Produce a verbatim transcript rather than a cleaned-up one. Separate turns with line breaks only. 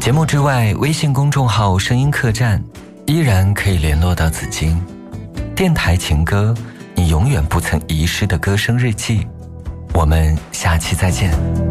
节目之外，微信公众号声音客栈依然可以联络到子金。电台情歌，你永远不曾遗失的歌声日记。我们下期再见。